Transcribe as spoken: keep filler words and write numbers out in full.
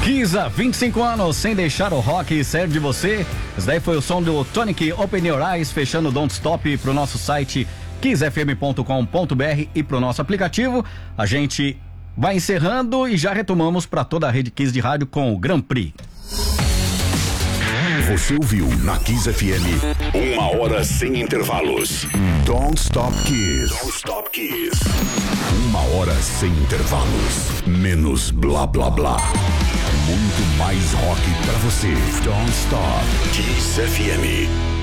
Giza, vinte e cinco anos, sem deixar o rock sair de você. Esse daí foi o som do Tonic Open Your Eyes, fechando o Don't Stop pro nosso site kiss f m ponto com ponto b r e pro nosso aplicativo. A gente vai encerrando e já retomamos para toda a rede Kiss de rádio com o Grand Prix. Você ouviu na Kiss F M uma hora sem intervalos. Don't Stop Kiss. Don't Stop Kiss. Uma hora sem intervalos. Menos blá blá blá. Muito mais rock pra você. Don't Stop Kiss F M.